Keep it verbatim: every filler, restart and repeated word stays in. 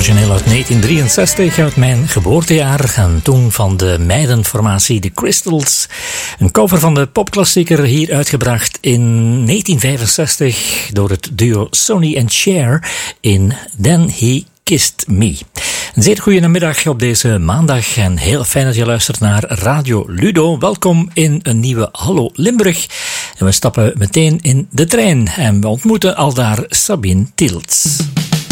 origineel uit negentien drieënzestig, uit mijn geboortejaar. En toen van de meidenformatie The Crystals. Een cover van de popklassieker, hier uitgebracht in negentien vijfenzestig door het duo Sonny and Cher in Then He Kissed Me. Een zeer goede namiddag op deze maandag en heel fijn dat je luistert naar Radio Ludo. Welkom in een nieuwe Hallo Limburg. En we stappen meteen in de trein en we ontmoeten aldaar Sabine Tilts.